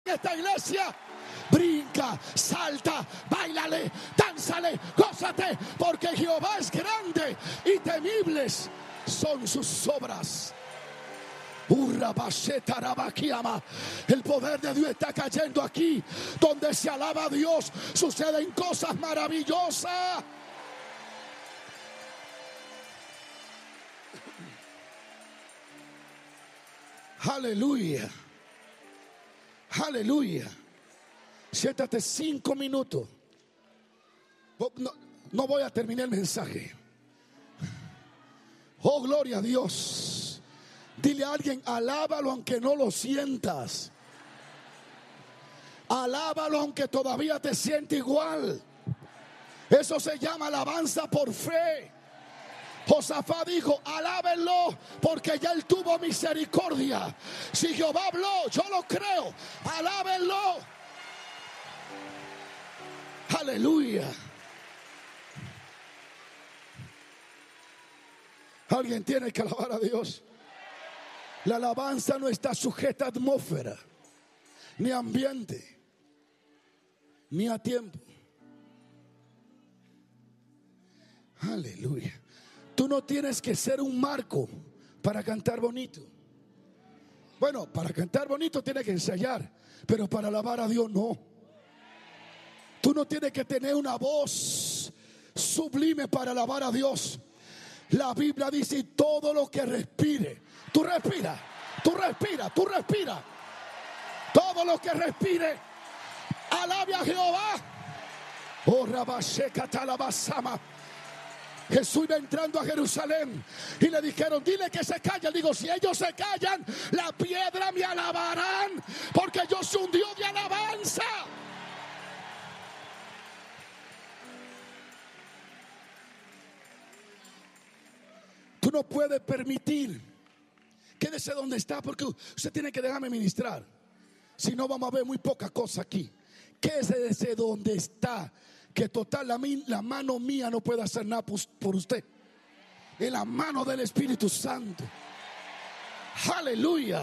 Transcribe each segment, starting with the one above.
esta iglesia. Brinca, salta, báilale, dánzale, gózate, porque Jehová es grande y temibles son sus obras. El poder de Dios está cayendo aquí. Donde se alaba a Dios, suceden cosas maravillosas. Aleluya. Aleluya. Siéntate 5 minutos. No voy a terminar el mensaje. Oh, gloria a Dios. Dile a alguien, alábalo aunque no lo sientas. Alábalo aunque todavía te sientes igual. Eso se llama alabanza por fe. Josafat dijo, alábenlo porque ya él tuvo misericordia. Si Jehová habló, yo lo creo. Alábenlo. Aleluya. Alguien tiene que alabar a Dios. La alabanza no está sujeta a atmósfera, ni a ambiente, ni a tiempo. Aleluya. Tú no tienes que ser un Marco para cantar bonito. Bueno, para cantar bonito tienes que ensayar, pero para alabar a Dios no. Tú no tienes que tener una voz sublime para alabar a Dios. La Biblia dice, todo lo que respire. Tú respira, tú respira, tú respira. Todo lo que respire, alabe a Jehová. Oh, Rabasheka Talabasama. Jesús iba entrando a Jerusalén y le dijeron, dile que se callen. Digo, si ellos se callan, la piedra me alabarán, porque yo soy un Dios de alabanza. Tú no puedes permitir. Quédese donde está, porque usted tiene que dejarme ministrar. Si no, vamos a ver muy poca cosa aquí. Quédese donde está. Que total, la mano mía no puede hacer nada por usted. En la mano del Espíritu Santo. Aleluya.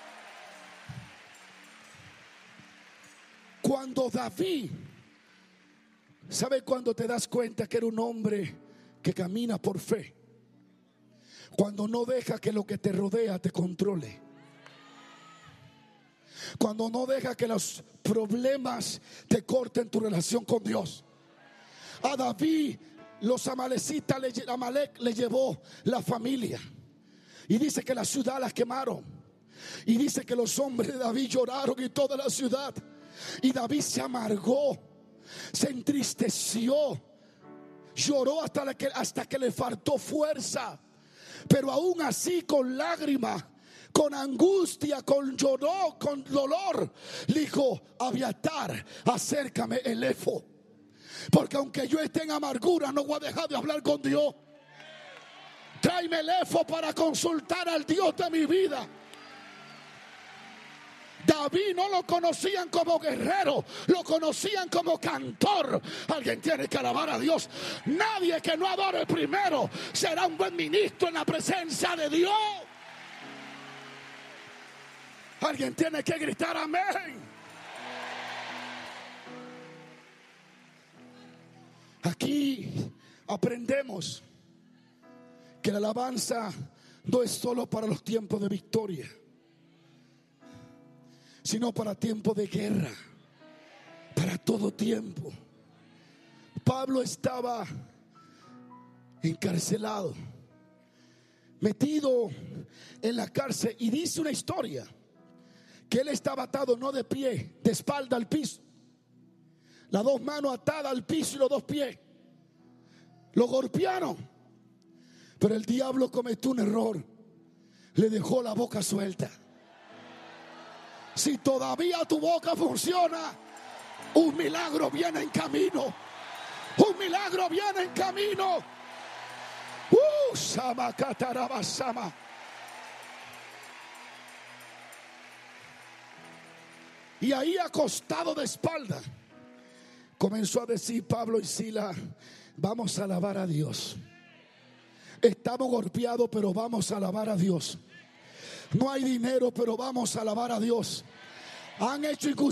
Cuando David, ¿sabe cuando te das cuenta que era un hombre que camina por fe? Cuando no deja que lo que te rodea te controle. Cuando no deja que los problemas te corten tu relación con Dios. A David, los amalecitas, Amalek le llevó la familia. Y dice que la ciudad la quemaron. Y dice que los hombres de David lloraron y toda la ciudad. Y David se amargó, se entristeció, lloró hasta que le faltó fuerza. Pero aún así, con lágrimas, con angustia, con lloró, con dolor, le dijo, Abiatar, acércame el éfod. Porque aunque yo esté en amargura, no voy a dejar de hablar con Dios. Tráeme el éfod para consultar al Dios de mi vida. David no lo conocían como guerrero, lo conocían como cantor. Alguien tiene que alabar a Dios. Nadie que no adore primero será un buen ministro en la presencia de Dios. Alguien tiene que gritar amén. Aquí aprendemos que la alabanza no es solo para los tiempos de victoria, sino para tiempo de guerra, para todo tiempo. Pablo estaba encarcelado, metido en la cárcel, y dice una historia que él estaba atado no de pie, de espalda al piso, las dos manos atadas al piso y los dos pies. Lo golpearon, pero el diablo cometió un error, le dejó la boca suelta. Si todavía tu boca funciona, un milagro viene en camino. Un milagro viene en camino. Sama. Y ahí, acostado de espalda, comenzó a decir Pablo y Silas, vamos a alabar a Dios. Estamos golpeados, pero vamos a alabar a Dios. No hay dinero, pero vamos a alabar a Dios. Han hecho